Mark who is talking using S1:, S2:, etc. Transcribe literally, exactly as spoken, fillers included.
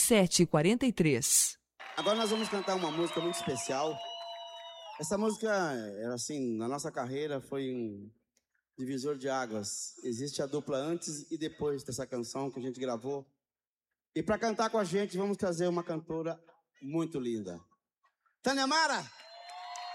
S1: sete e quarenta e três.
S2: Agora nós vamos cantar uma música muito especial. Essa música, assim, na nossa carreira foi um divisor de águas. Existe a dupla antes e depois dessa canção que a gente gravou. E para cantar com a gente, vamos trazer uma cantora muito linda. Tânia Mara!